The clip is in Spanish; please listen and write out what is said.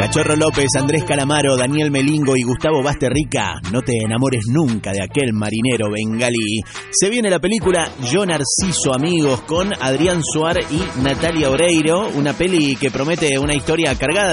Cachorro López, Andrés Calamaro, Daniel Melingo y Gustavo Basterrica. No te enamores nunca de aquel marinero bengalí. Se viene la película Yo Narciso, amigos, con Adrián Suar y Natalia Oreiro. Una peli que promete una historia cargada